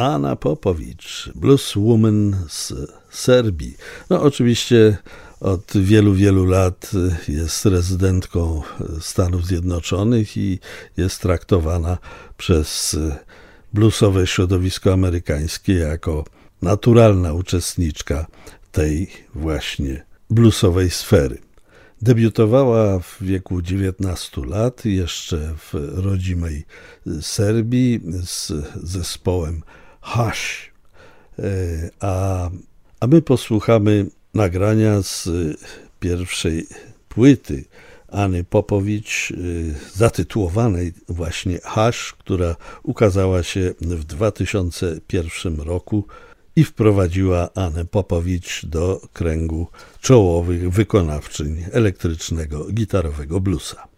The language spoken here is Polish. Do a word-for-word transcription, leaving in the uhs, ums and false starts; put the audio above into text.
Anna Popowicz, blueswoman z Serbii. No oczywiście od wielu, wielu lat jest rezydentką Stanów Zjednoczonych i jest traktowana przez bluesowe środowisko amerykańskie jako naturalna uczestniczka tej właśnie bluesowej sfery. Debiutowała w wieku dziewiętnastu lat, jeszcze w rodzimej Serbii z zespołem Hush. A, a my posłuchamy nagrania z pierwszej płyty Anny Popowicz, zatytułowanej właśnie Hush, która ukazała się w dwa tysiące pierwszym roku i wprowadziła Annę Popowicz do kręgu czołowych wykonawczyń elektrycznego gitarowego bluesa.